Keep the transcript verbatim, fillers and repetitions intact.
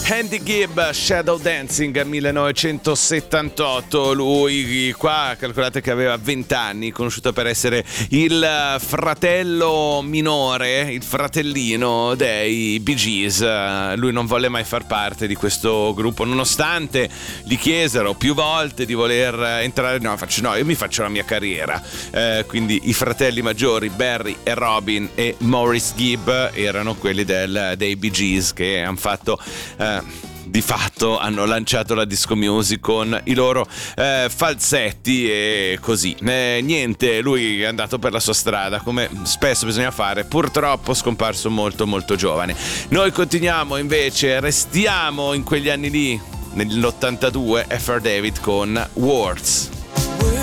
Andy Gibb, Shadow Dancing millenovecentosettantotto. Lui qua calcolate che aveva venti anni, conosciuto per essere il fratello minore, il fratellino dei Bee Gees. Lui non volle mai far parte di questo gruppo, nonostante gli chiesero più volte di voler entrare. No, faccio, no, io mi faccio la mia carriera. Eh, quindi i fratelli maggiori Barry e Robin e Maurice Gibb erano quelli del, dei Bee Gees, che hanno fatto eh, di fatto hanno lanciato la disco music con i loro eh, falsetti e così. Eh, niente, lui è andato per la sua strada, come spesso bisogna fare, purtroppo scomparso molto molto giovane. Noi continuiamo invece, restiamo in quegli anni lì, nell'ottantadue, F R David con Words.